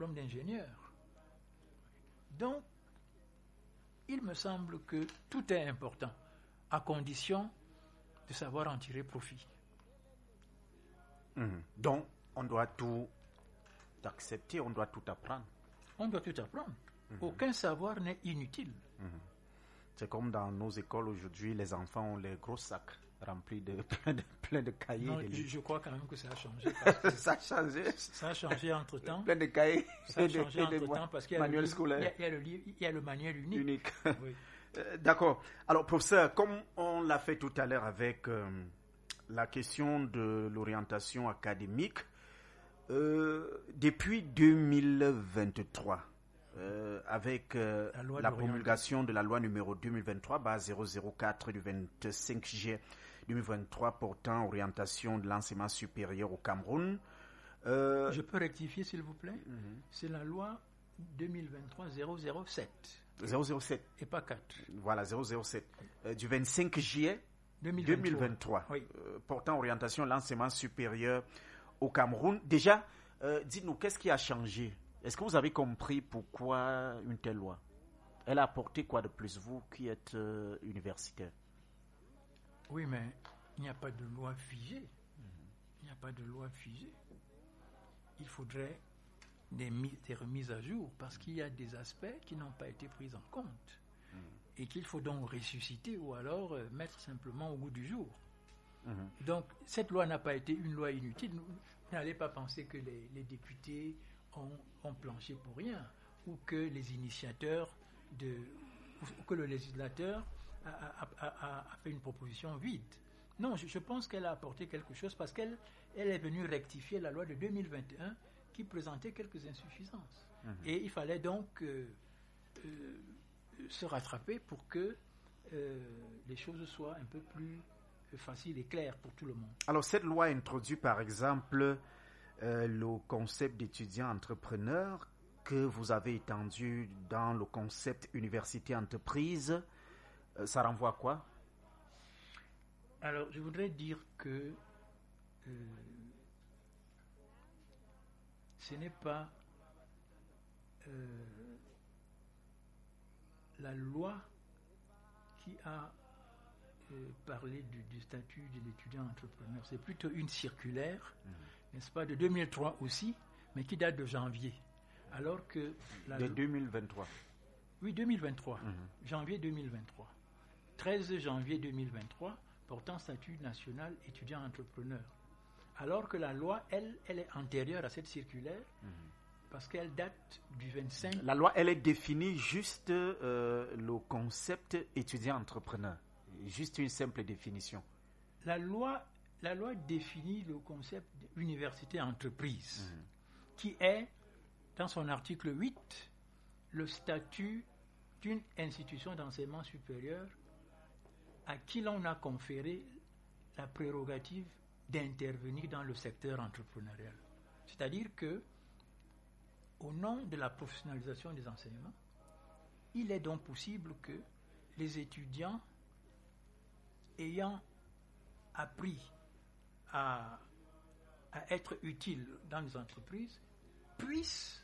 diplôme d'ingénieur. Donc, il me semble que tout est important, à condition de savoir en tirer profit. Donc, on doit tout accepter, on doit tout apprendre. On doit tout apprendre. Aucun savoir n'est inutile. C'est comme dans nos écoles aujourd'hui, les enfants ont les gros sacs remplis de plein de cahiers. Non, de livres. je crois quand même que ça a changé. Parce que Ça a changé. ça a changé entre-temps. Plein de cahiers. Ça a changé entre-temps parce qu'il y a manuels scolaires. il y a le manuel unique. Oui. D'accord. Alors, professeur, comme on l'a fait tout à l'heure avec la question de l'orientation académique, depuis 2023, avec la promulgation de la loi numéro 2023-004 du 25 juillet 2023 portant orientation de l'enseignement supérieur au Cameroun. Je peux rectifier, s'il vous plaît? C'est la loi 2023-007. 007. Et pas 4. Voilà, 007. Du 25 juillet 2023. Oui. Portant orientation de l'enseignement supérieur au Cameroun. Déjà, dites-nous, qu'est-ce qui a changé? Est-ce que vous avez compris pourquoi une telle loi? Elle a apporté quoi de plus, vous qui êtes universitaire? Oui, mais il n'y a pas de loi figée. Il n'y a pas de loi figée. Il faudrait des remises à jour parce qu'il y a des aspects qui n'ont pas été pris en compte et qu'il faut donc ressusciter ou alors mettre simplement au goût du jour. Donc, cette loi n'a pas été une loi inutile. Vous n'allez pas penser que les députés ont planché pour rien ou que les initiateurs ou que le législateur a fait une proposition vide. Non, je pense qu'elle a apporté quelque chose parce qu'elle est venue rectifier la loi de 2021 qui présentait quelques insuffisances. Et il fallait donc se rattraper pour que les choses soient un peu plus faciles et claires pour tout le monde. Alors, cette loi introduit par exemple le concept d'étudiant entrepreneur que vous avez étendu dans le concept université-entreprise. Ça renvoie à quoi? Alors, je voudrais dire que ce n'est pas la loi qui a parlé du statut de l'étudiant entrepreneur. C'est plutôt une circulaire, n'est-ce pas, de 2003 aussi, mais qui date de janvier. Alors que de 2023. Oui, 2023. Janvier 2023. 13 janvier 2023, portant statut national étudiant entrepreneur. Alors que la loi, elle est antérieure à cette circulaire, parce qu'elle date du 25... La loi, elle est définie juste le concept étudiant-entrepreneur. Juste une simple définition. La loi définit le concept d'université-entreprise, qui est, dans son article 8, le statut d'une institution d'enseignement supérieur à qui l'on a conféré la prérogative d'intervenir dans le secteur entrepreneurial. C'est-à-dire que, au nom de la professionnalisation des enseignements, il est donc possible que les étudiants ayant appris à être utiles dans les entreprises puissent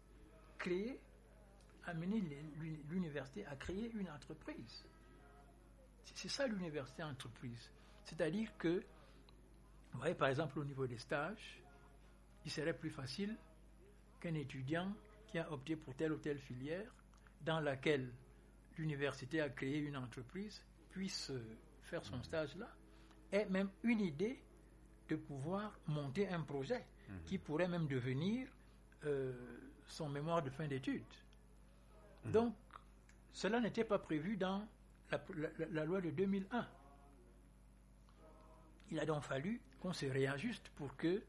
amener l'université à créer une entreprise. C'est ça l'université entreprise. C'est-à-dire que, vous voyez par exemple au niveau des stages, il serait plus facile qu'un étudiant qui a opté pour telle ou telle filière dans laquelle l'université a créé une entreprise puisse faire son stage là, ait même une idée de pouvoir monter un projet qui pourrait même devenir son mémoire de fin d'études. Donc, cela n'était pas prévu dans la loi de 2001. Il a donc fallu qu'on se réajuste pour que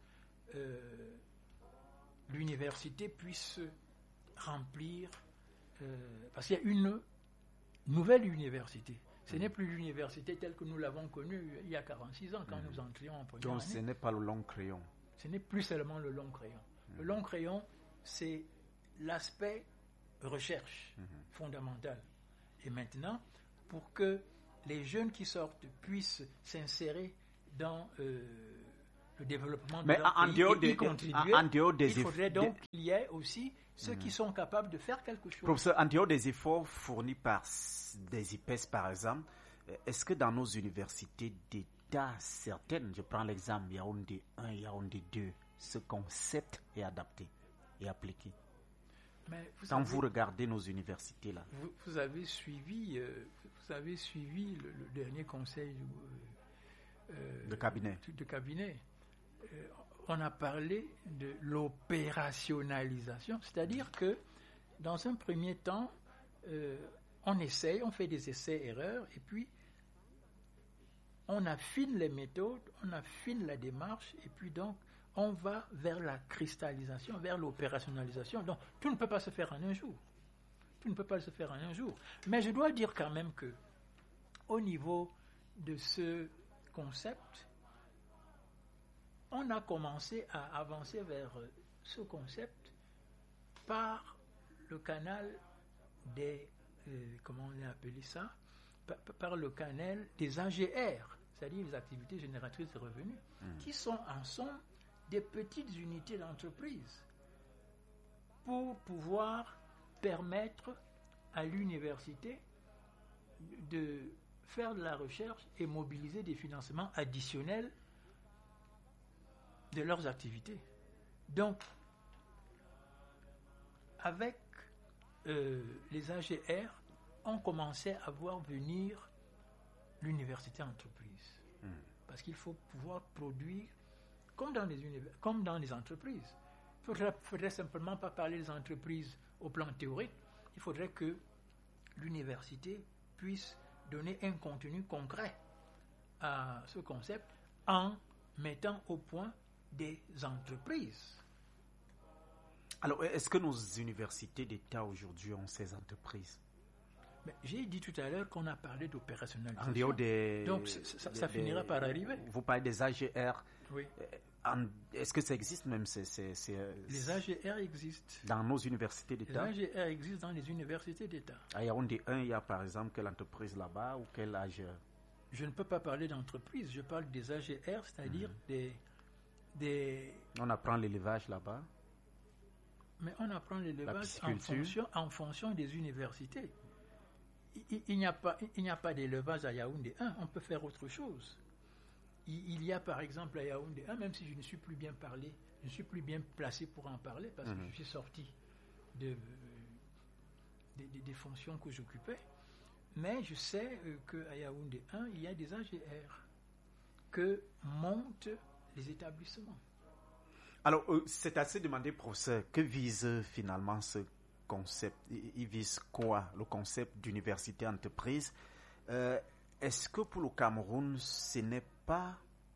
l'université puisse remplir, parce qu'il y a une nouvelle université. Ce n'est plus l'université telle que nous l'avons connue il y a 46 ans quand nous entrions en première année. Donc ce n'est pas le long crayon. Ce n'est plus seulement le long crayon. Le long crayon, c'est l'aspect recherche fondamentale. Et maintenant, pour que les jeunes qui sortent puissent s'insérer dans le développement de Mais leur pays et y contribuer, il faudrait donc qu'il y ait aussi ceux qui sont capables de faire quelque chose. Professeur, en dehors des efforts fournis par des IPES, par exemple, est-ce que dans nos universités d'État certaines, je prends l'exemple Yaoundé 1, Yaoundé 2, ce concept est adapté et appliqué? Mais quand vous regardez nos universités là. Vous avez suivi le dernier conseil de cabinet. On a parlé de l'opérationnalisation, c'est-à-dire que dans un premier temps, on fait des essais-erreurs et puis on affine les méthodes, on affine la démarche et puis donc on va vers la cristallisation, vers l'opérationnalisation. Donc, tout ne peut pas se faire en un jour. Mais je dois dire quand même que, au niveau de ce concept, on a commencé à avancer vers ce concept par le canal des, comment on a appelé ça, par le canal des AGR, c'est-à-dire les activités génératrices de revenus, qui sont en somme des petites unités d'entreprise pour pouvoir permettre à l'université de faire de la recherche et mobiliser des financements additionnels de leurs activités. Donc, avec les AGR, on commençait à voir venir l'université entreprise. Parce qu'il faut pouvoir produire comme dans les entreprises. Il ne faudrait simplement pas parler des entreprises au plan théorique. Il faudrait que l'université puisse donner un contenu concret à ce concept en mettant au point des entreprises. Alors, est-ce que nos universités d'État aujourd'hui ont ces entreprises? Mais j'ai dit tout à l'heure qu'on a parlé d'opérationnalisation. En dehors des... Donc, ça finira par arriver. Vous parlez des AGR. Oui. Est-ce que ça existe même Les AGR existent. Dans nos universités d'État? Les AGR existent dans les universités d'État. À Yaoundé 1, il y a par exemple quelle entreprise là-bas ou quel AGR? Je ne peux pas parler d'entreprise, je parle des AGR, c'est-à-dire des... On apprend l'élevage là-bas? Mais on apprend l'élevage en fonction des universités. Il n'y a pas d'élevage à Yaoundé 1, on peut faire autre chose. Il y a par exemple à Yaoundé 1, même si je ne suis plus bien placé pour en parler parce que je suis sorti des fonctions que j'occupais, mais je sais qu'à Yaoundé 1, il y a des AGR que montent les établissements. Alors, c'est assez demandé, professeur, que vise finalement ce concept? Il vise quoi, le concept d'université-entreprise? Est-ce que pour le Cameroun, ce n'est pas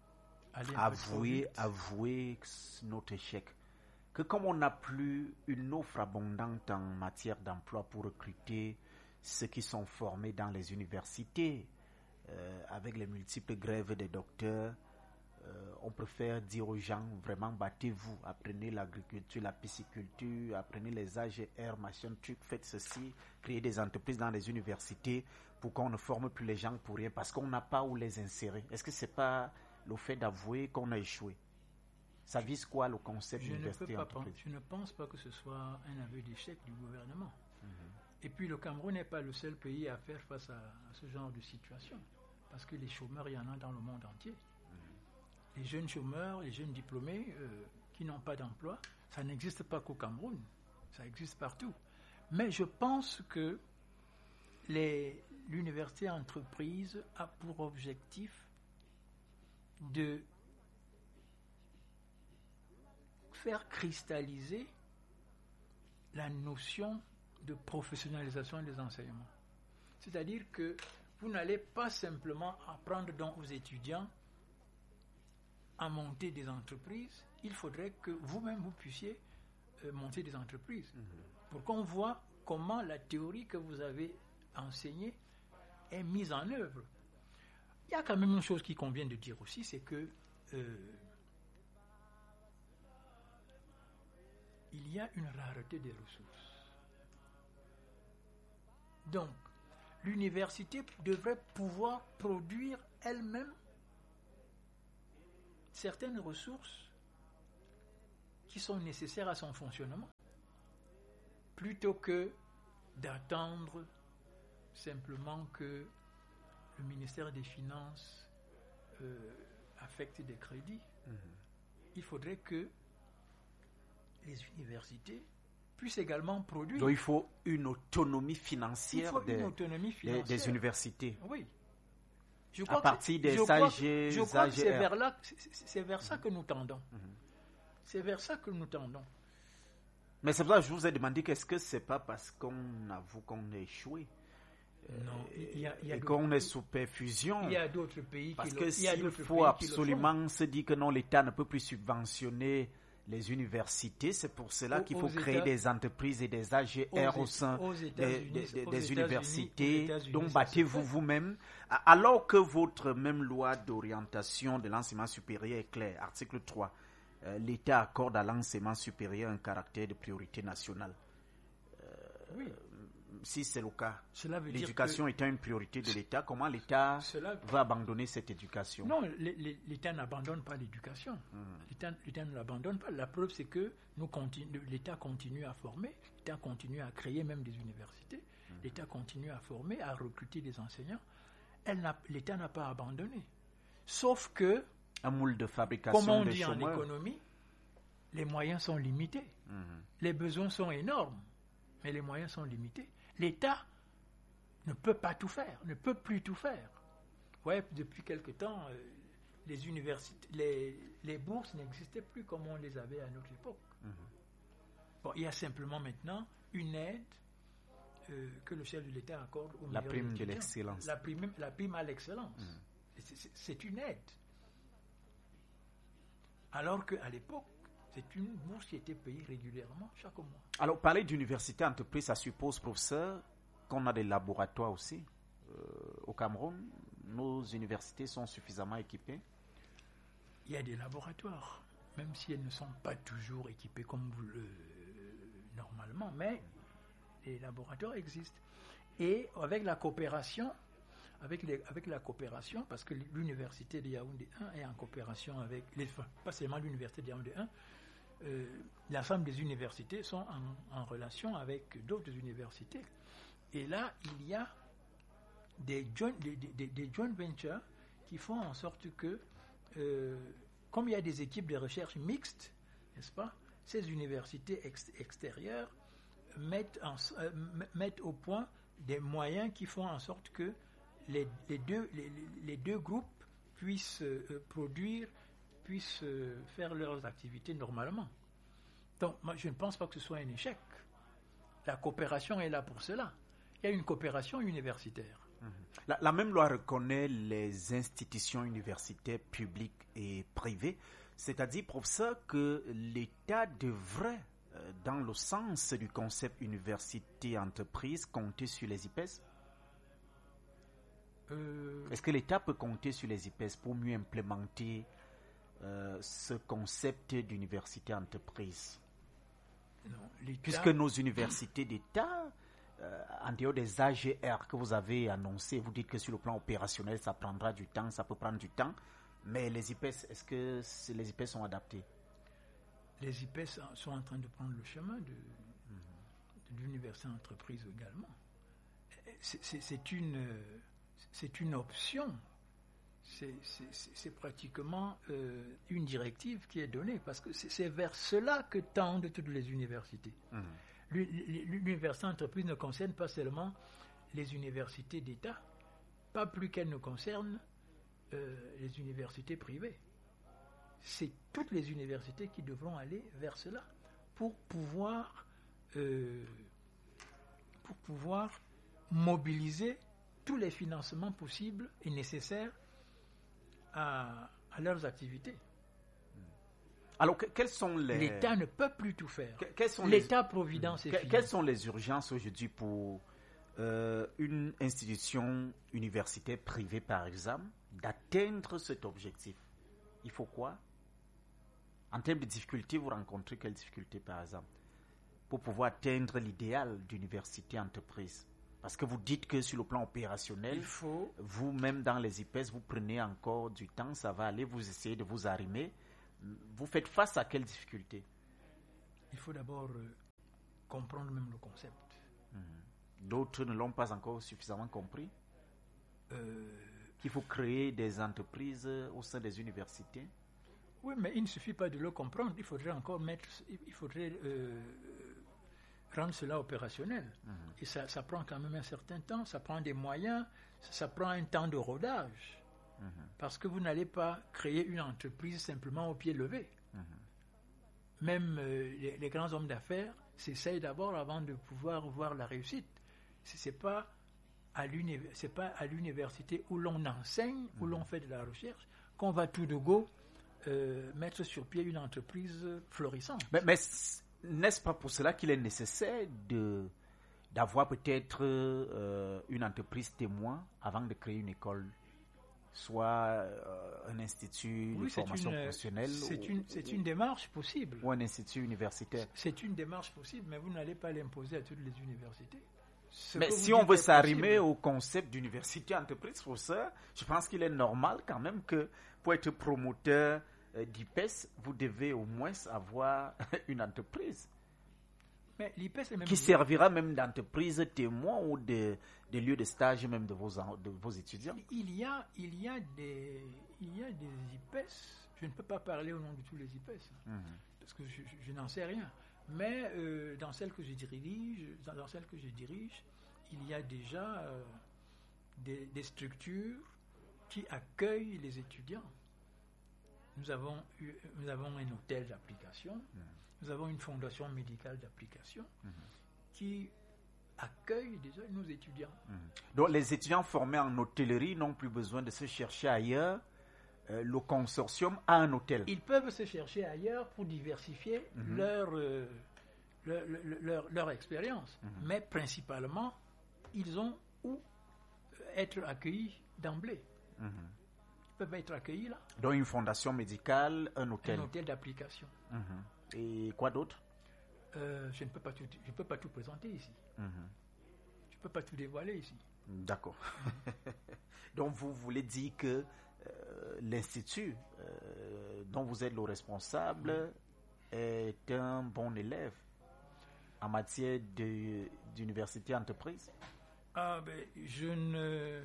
avouer notre échec? Que comme on n'a plus une offre abondante en matière d'emploi pour recruter ceux qui sont formés dans les universités, avec les multiples grèves des docteurs, on préfère dire aux gens, vraiment, battez-vous, apprenez l'agriculture, la pisciculture, apprenez les AGR, machin, truc, faites ceci, créez des entreprises dans les universités pour qu'on ne forme plus les gens pour rien, parce qu'on n'a pas où les insérer. Est-ce que c'est pas le fait d'avouer qu'on a échoué? Ça vise quoi le concept d'université-entreprise? Je ne pense pas que ce soit un aveu d'échec du gouvernement. Et puis le Cameroun n'est pas le seul pays à faire face à ce genre de situation, parce que les chômeurs, il y en a dans le monde entier. Les jeunes chômeurs, les jeunes diplômés qui n'ont pas d'emploi, ça n'existe pas qu'au Cameroun, ça existe partout. Mais je pense que l'université entreprise a pour objectif de faire cristalliser la notion de professionnalisation des enseignements. C'est-à-dire que vous n'allez pas simplement apprendre donc aux étudiants à monter des entreprises, il faudrait que vous-même vous puissiez monter des entreprises pour qu'on voit comment la théorie que vous avez enseignée est mise en œuvre. Il y a quand même une chose qui convient de dire aussi, c'est que il y a une rareté des ressources. Donc, l'université devrait pouvoir produire elle-même certaines ressources qui sont nécessaires à son fonctionnement, plutôt que d'attendre simplement que le ministère des Finances affecte des crédits. Il faudrait que les universités puissent également produire. Donc il faut une autonomie financière, des universités. Oui. Je crois à partir des AGR. C'est vers ça que nous tendons. C'est vers ça que nous tendons. Mais c'est pour ça que je vous ai demandé qu'est-ce que c'est pas parce qu'on avoue qu'on a échoué. Non, il y a et qu'on est sous perfusion. Il y a d'autres pays parce que s'il faut absolument se dire que non, l'État ne peut plus subventionner les universités, c'est pour cela qu'il faut créer des entreprises et des AGR au sein des universités. Donc battez-vous vous-même. Alors que votre même loi d'orientation de l'enseignement supérieur est claire, article 3, l'État accorde à l'enseignement supérieur un caractère de priorité nationale. Oui. Si c'est le cas, l'éducation étant une priorité de l'État, comment l'État va abandonner cette éducation? Non, l'État n'abandonne pas l'éducation. L'État ne l'abandonne pas. La preuve, c'est que l'État continue à former, l'État continue à créer même des universités, l'État continue à former, à recruter des enseignants. L'État n'a pas abandonné. Sauf que, un moule de fabrication, comme on dit en économie, les moyens sont limités. Les besoins sont énormes, mais les moyens sont limités. L'État ne peut pas tout faire, ne peut plus tout faire. Vous voyez, depuis quelque temps, les universités, les bourses n'existaient plus comme on les avait à notre époque. Bon, il y a simplement maintenant une aide que le chef de l'État accorde aux meilleurs étudiants. De l'excellence. La prime à l'excellence. C'est une aide. Alors qu'à l'époque, c'est une bourse qui était payée régulièrement chaque mois. Alors, parler d'université entreprise, ça suppose, professeur, qu'on a des laboratoires aussi. Au Cameroun, nos universités sont suffisamment équipées? Il y a des laboratoires, même si elles ne sont pas toujours équipées comme normalement, mais les laboratoires existent. Et avec la coopération, parce que l'université de Yaoundé 1 est en coopération avec, pas seulement l'université de Yaoundé 1, l'ensemble des universités sont en relation avec d'autres universités. Et là, il y a des joint ventures qui font en sorte que, comme il y a des équipes de recherche mixtes, n'est-ce pas, ces universités extérieures mettent au point des moyens qui font en sorte que les deux groupes puissent produire, puissent faire leurs activités normalement. Donc, moi, je ne pense pas que ce soit un échec. La coopération est là pour cela. Il y a une coopération universitaire. La même loi reconnaît les institutions universitaires publiques et privées, c'est-à-dire, professeur, que l'État devrait, dans le sens du concept université-entreprise, compter sur les IPES? Est-ce que l'État peut compter sur les IPES pour mieux implémenter ce concept d'université-entreprise? Puisque nos universités d'État, en dehors des AGR que vous avez annoncés, vous dites que sur le plan opérationnel, ça prendra du temps, ça peut prendre du temps, mais les IPES, est-ce que les IPES sont adaptés? Les IPES sont en train de prendre le chemin de l'université-entreprise également. C'est une option. C'est pratiquement une directive qui est donnée, parce que c'est vers cela que tendent toutes les universités. L'université entreprise ne concerne pas seulement les universités d'État, pas plus qu'elle ne concerne les universités privées. C'est toutes les universités qui devront aller vers cela pour pouvoir mobiliser tous les financements possibles et nécessaires à leurs activités. Alors, quels sont les... L'État ne peut plus tout faire. L'État-providence est fini. Quelles sont les urgences aujourd'hui pour une institution universitaire privée, par exemple, d'atteindre cet objectif? Il faut quoi? En termes de difficultés, vous rencontrez quelles difficultés, par exemple, pour pouvoir atteindre l'idéal d'université-entreprise? Parce que vous dites que sur le plan opérationnel, vous-même dans les IPES, vous prenez encore du temps, ça va aller, vous essayez de vous arrimer. Vous faites face à quelles difficultés? Il faut d'abord comprendre même le concept. D'autres ne l'ont pas encore suffisamment compris. Qu'il faut créer des entreprises au sein des universités. Oui, mais il ne suffit pas de le comprendre. Il faudrait encore rendre cela opérationnel. Et ça prend quand même un certain temps, ça prend des moyens, ça prend un temps de rodage. Parce que vous n'allez pas créer une entreprise simplement au pied levé. Même les grands hommes d'affaires s'essayent d'abord avant de pouvoir voir la réussite. C'est pas à l'université où l'on enseigne, où l'on fait de la recherche, qu'on va tout de go mettre sur pied une entreprise florissante. Mais n'est-ce pas pour cela qu'il est nécessaire d'avoir peut-être une entreprise témoin avant de créer une école, soit un institut de formation professionnelle? C'est une démarche possible. Ou un institut universitaire. C'est une démarche possible, mais vous n'allez pas l'imposer à toutes les universités. Mais si on veut s'arrimer au concept d'université-entreprise, pour ça, je pense qu'il est normal quand même que pour être promoteur d'IPES, vous devez au moins avoir une entreprise. Mais l'IPES est même qui servira même d'entreprise témoin ou de lieu de stage même de vos étudiants. Il y a des IPES, je ne peux pas parler au nom de tous les IPES, parce que je n'en sais rien. Mais dans celle que je dirige, il y a déjà des structures qui accueillent les étudiants. Nous avons un hôtel d'application, nous avons une fondation médicale d'application qui accueille déjà nos étudiants. Donc les étudiants formés en hôtellerie n'ont plus besoin de se chercher ailleurs. Le consortium a un hôtel. Ils peuvent se chercher ailleurs pour diversifier leur expérience. Mais principalement, ils ont où être accueillis d'emblée. Ils peuvent être accueillis là. Donc une fondation médicale, un hôtel. Un hôtel d'application. Et quoi d'autre? Je ne peux pas tout présenter ici. Je ne peux pas tout dévoiler ici. D'accord. Donc vous voulez dire que l'institut dont vous êtes le responsable est un bon élève en matière d'université entreprise? Je ne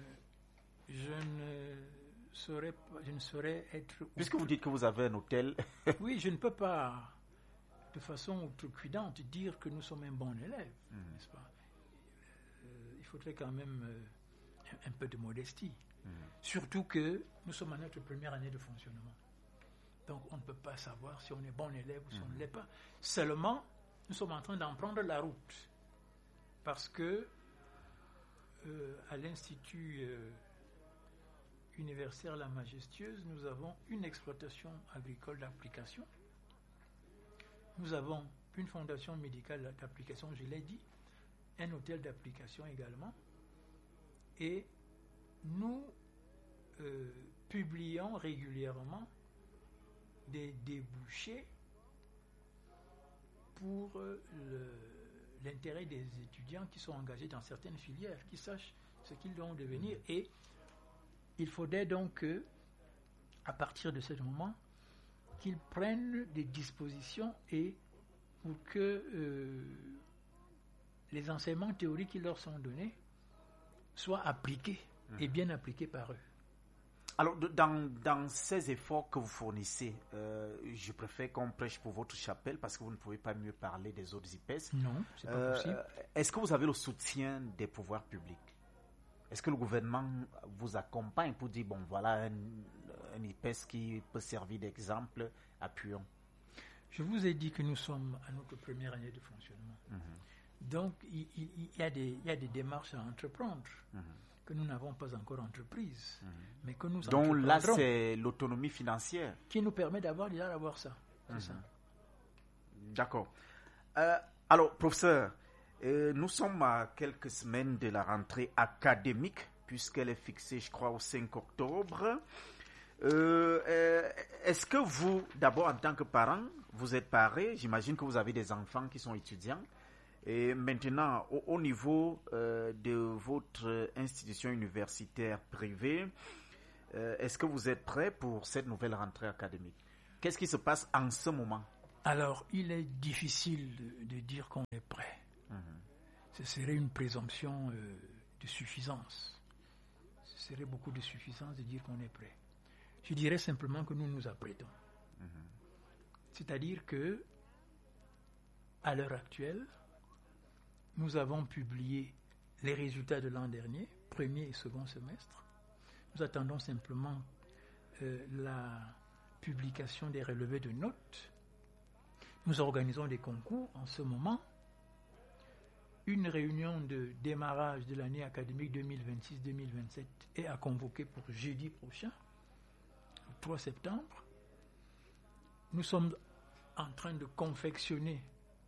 saurais être... Puisque vous dites que vous avez un hôtel... Oui, je ne peux pas, de façon outrecuidante, dire que nous sommes un bon élève, n'est-ce pas? Il faudrait quand même un peu de modestie. Surtout que nous sommes à notre première année de fonctionnement. Donc on ne peut pas savoir si on est bon élève ou si on ne l'est pas. Seulement, nous sommes en train d'en prendre la route. Parce que à l'Institut universitaire La Majestueuse, nous avons une exploitation agricole d'application. Nous avons une fondation médicale d'application, je l'ai dit, un hôtel d'application également. Et nous publions régulièrement des débouchés pour l'intérêt des étudiants qui sont engagés dans certaines filières, qui sachent ce qu'ils vont devenir. Et il faudrait donc que, à partir de ce moment, qu'ils prennent des dispositions et pour que les enseignements théoriques qui leur sont donnés soient appliqués et bien appliqués par eux. Alors, dans ces efforts que vous fournissez, je préfère qu'on prêche pour votre chapelle parce que vous ne pouvez pas mieux parler des autres IPES. Non, c'est pas possible. Est-ce que vous avez le soutien des pouvoirs publics? Est-ce que le gouvernement vous accompagne pour dire, bon, voilà un IPES qui peut servir d'exemple, appuyons? Je vous ai dit que nous sommes à notre première année de fonctionnement. Donc, il y a des démarches à entreprendre que nous n'avons pas encore entreprises, mais que nous donc là, c'est l'autonomie financière qui nous permet d'avoir ça. C'est ça. D'accord. Alors, professeur, nous sommes à quelques semaines de la rentrée académique, puisqu'elle est fixée, je crois, au 5 octobre. Est-ce que vous, d'abord, en tant que parent, vous êtes paré? J'imagine que vous avez des enfants qui sont étudiants. Et maintenant, au niveau de votre institution universitaire privée, est-ce que vous êtes prêt pour cette nouvelle rentrée académique? Qu'est-ce qui se passe en ce moment? Alors, il est difficile de dire qu'on est prêt. Ce serait une présomption de suffisance. Ce serait beaucoup de suffisance de dire qu'on est prêt. Je dirais simplement que nous nous apprêtons. C'est-à-dire que, à l'heure actuelle, nous avons publié les résultats de l'an dernier, premier et second semestre. Nous attendons simplement la publication des relevés de notes. Nous organisons des concours en ce moment. Une réunion de démarrage de l'année académique 2026-2027 est à convoquer pour jeudi prochain, le 3 septembre. Nous sommes en train de confectionner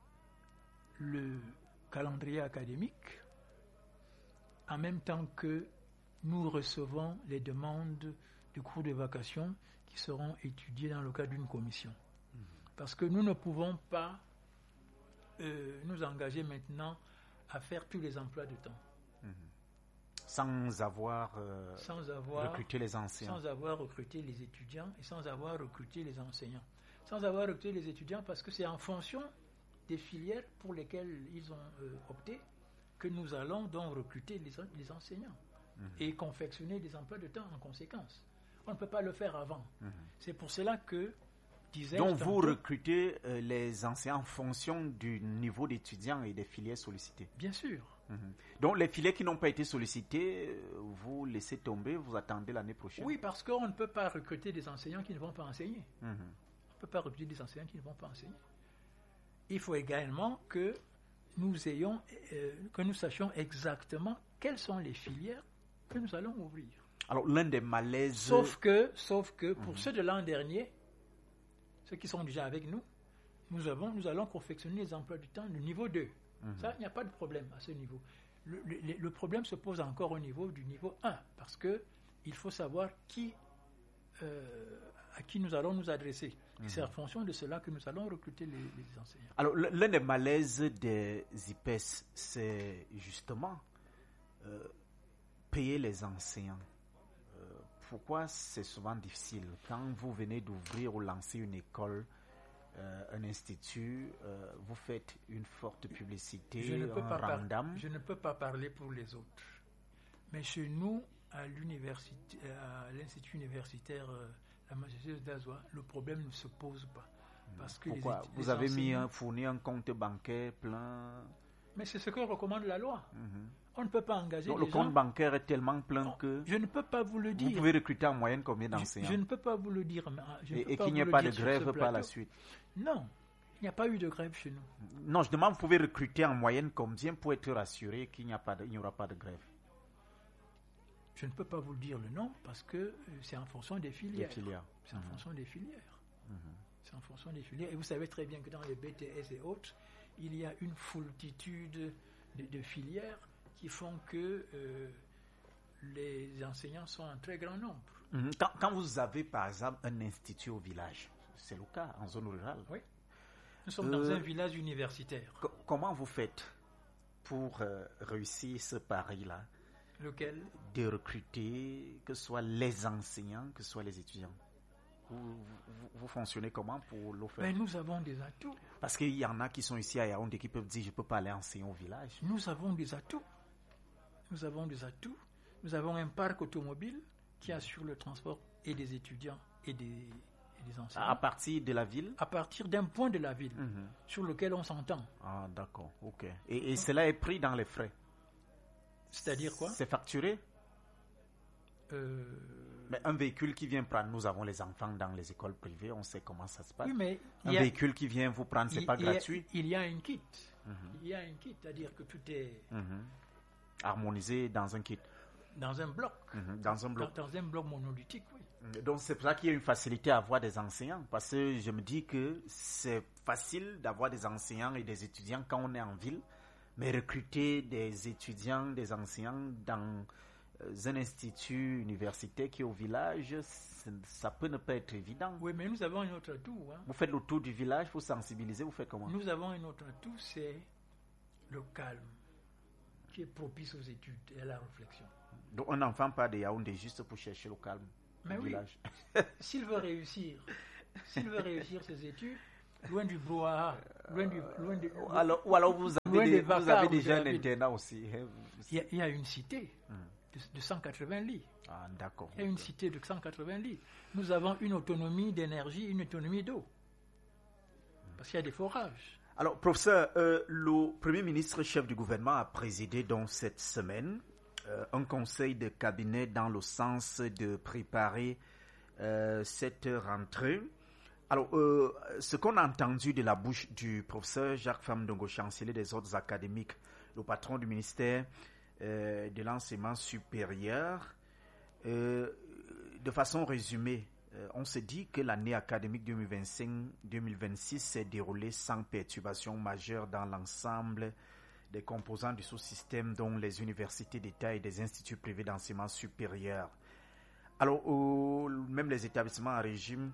le calendrier académique en même temps que nous recevons les demandes de cours de vacation qui seront étudiées dans le cadre d'une commission. Parce que nous ne pouvons pas nous engager maintenant à faire tous les emplois de temps. Sans avoir recruté les enseignants. Sans avoir recruté les étudiants et sans avoir recruté les enseignants. Sans avoir recruté les étudiants parce que c'est en fonction des filières pour lesquelles ils ont opté que nous allons donc recruter les enseignants et confectionner des emplois de temps en conséquence. On ne peut pas le faire avant. C'est pour cela que, donc vous recrutez les enseignants en fonction du niveau d'étudiants et des filières sollicitées. Bien sûr. Donc les filières qui n'ont pas été sollicitées, vous laissez tomber, vous attendez l'année prochaine. Oui, parce qu'on ne peut pas recruter des enseignants qui ne vont pas enseigner. On ne peut pas recruter des enseignants qui ne vont pas enseigner. Il faut également que nous sachions exactement quelles sont les filières que nous allons ouvrir. Alors l'un des malaises... Sauf que pour ceux de l'an dernier, ceux qui sont déjà avec nous, nous allons confectionner les emplois du temps de niveau 2. Ça, il n'y a pas de problème à ce niveau. Le problème se pose encore au niveau du niveau 1, parce qu'il faut savoir à qui nous allons nous adresser. Et c'est en fonction de cela que nous allons recruter les enseignants. Alors, l'un des malaises des IPES, c'est justement payer les enseignants. Pourquoi c'est souvent difficile? Quand vous venez d'ouvrir ou lancer une école, un institut, vous faites une forte publicité, je ne peux pas parler pour les autres. Mais chez nous, à l'Institut universitaire la Majesté d'Azoua, le problème ne se pose pas. Parce que pourquoi? Vous avez fourni un compte bancaire plein? Mais c'est ce que recommande la loi. On ne peut pas engager donc, les le gens. compte bancaire est tellement plein que... Je ne peux pas vous le dire. Vous pouvez recruter en moyenne combien d'enseignants? Je ne peux pas vous le dire. Et qu'il n'y ait pas de grève par la suite? Non, il n'y a pas eu de grève chez nous. Non, je demande, vous pouvez recruter en moyenne combien pour être rassuré qu'il n'y aura pas de grève? Je ne peux pas vous le dire le nom parce que c'est en fonction des filières. C'est en fonction des filières. C'est en fonction des filières. Et vous savez très bien que dans les BTS et autres, il y a une foultitude de filières qui font que les enseignants sont en très grand nombre. Quand vous avez, par exemple, un institut au village, c'est le cas en zone rurale. Oui. Nous sommes dans un village universitaire. Comment vous faites pour réussir ce pari-là? Lequel? De recruter, que ce soit les enseignants, que ce soit les étudiants. Vous fonctionnez comment pour le faire? Mais nous avons des atouts. Parce qu'il y en a qui sont ici à Yaoundé qui peuvent dire je ne peux pas aller enseigner au village. Nous avons des atouts. Nous avons des atouts. Nous avons un parc automobile qui assure le transport et des étudiants et des enseignants. À partir de la ville? À partir d'un point de la ville sur lequel on s'entend. Ah d'accord, ok. Et cela est pris dans les frais? C'est-à-dire quoi? C'est facturé? Mais un véhicule qui vient prendre, nous avons les enfants dans les écoles privées, on sait comment ça se passe. Oui, mais un véhicule qui vient vous prendre, c'est pas gratuit? Il y a un kit. Il y a un kit, c'est-à-dire que tout est harmonisé dans un kit. Dans un bloc. Dans un bloc. Dans un bloc monolithique, oui. Donc c'est pour ça qu'il y a une facilité à avoir des enseignants. Parce que je me dis que c'est facile d'avoir des enseignants et des étudiants quand on est en ville. Mais recruter des étudiants, des enseignants dans un institut universitaire qui est au village, ça peut ne pas être évident. Oui, mais nous avons un autre atout. Vous faites le tour du village pour sensibiliser, vous faites comment? Nous avons un autre atout, c'est le calme qui est propice aux études et à la réflexion. Donc on n'enfant pas de Yaoundé juste pour chercher le calme Mais au oui, village. s'il veut réussir ses études, loin du brouhaha, Ou alors vous avez déjà un internat aussi. Il y a une cité de 180 lits. Ah, d'accord. Il y a une cité de 180 lits. Nous avons une autonomie d'énergie, une autonomie d'eau. Parce qu'il y a des forages. Alors, professeur, le Premier ministre chef du gouvernement a présidé donc cette semaine un conseil de cabinet dans le sens de préparer cette rentrée. Alors, ce qu'on a entendu de la bouche du professeur Jacques Famdongo, chancelier des ordres académiques, le patron du ministère de l'enseignement supérieur, de façon résumée, on se dit que l'année académique 2025-2026 s'est déroulée sans perturbation majeure dans l'ensemble des composants du sous-système, dont les universités d'État et des instituts privés d'enseignement supérieur. Alors, même les établissements en régime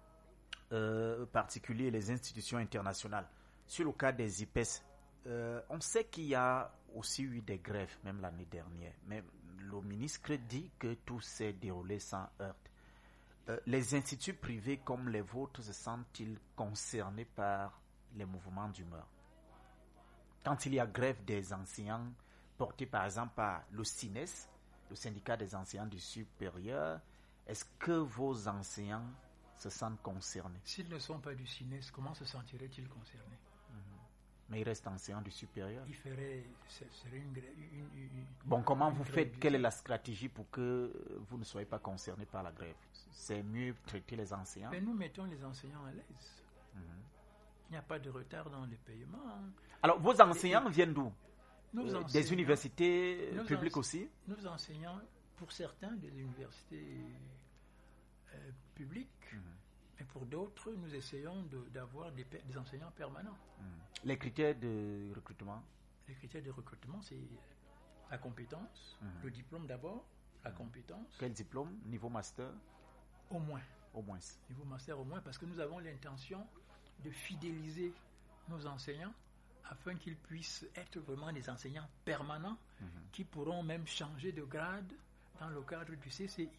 particulier et les institutions internationales. Sur le cas des IPES, on sait qu'il y a aussi eu des grèves, même l'année dernière. Mais le ministre dit que tout s'est déroulé sans heurte. Les instituts privés comme les vôtres se sentent-ils concernés par les mouvements d'humeur? Quand il y a grève des enseignants, portée par exemple par le SINES, le syndicat des enseignants du supérieur, est-ce que vos enseignants se sentent concernés? S'ils ne sont pas du SINES, comment se sentiraient-ils concernés? Mais ils restent enseignants du supérieur. Ce serait une bon, comment vous faites? Quelle est la stratégie pour que vous ne soyez pas concernés par la grève? C'est mieux traiter les enseignants? Mais nous mettons les enseignants à l'aise. Il n'y a pas de retard dans les paiements. Alors, vos enseignants viennent d'où? Des universités publiques aussi? Nos enseignants, pour certains, des universités publiques, mais pour d'autres, nous essayons d'avoir des enseignants permanents. Les critères de recrutement? Les critères de recrutement, c'est la compétence, le diplôme d'abord, la compétence. Quel diplôme? Niveau master? Au moins. Au moins. Niveau master au moins, parce que nous avons l'intention de fidéliser nos enseignants afin qu'ils puissent être vraiment des enseignants permanents qui pourront même changer de grade dans le cadre du CCIU.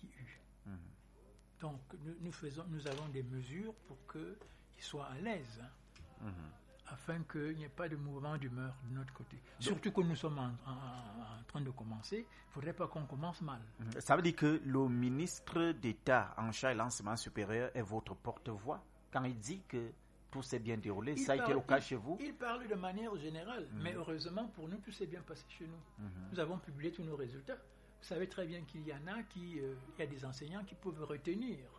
Donc, nous avons des mesures pour qu'ils soient à l'aise, afin qu'il n'y ait pas de mouvement d'humeur de notre côté. Surtout que nous sommes en train de commencer, il ne faudrait pas qu'on commence mal. Ça veut dire que le ministre d'État en charge de l'enseignement supérieur est votre porte-voix quand il dit que tout s'est bien déroulé, ça a été le cas chez vous? Il parle de manière générale, mais heureusement pour nous, tout s'est bien passé chez nous. Nous avons publié tous nos résultats. Vous savez très bien qu'il y en a il y a des enseignants qui peuvent retenir